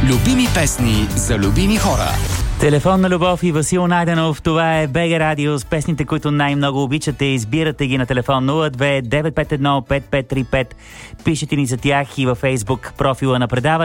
Любими песни за любими хора. Телефонна любов и Васил Найденов. Това е БГ Радио с песните, които най-много обичате. Избирате ги на телефон 02 951 5535. Пишете ни за тях и във Фейсбук профила на предаване.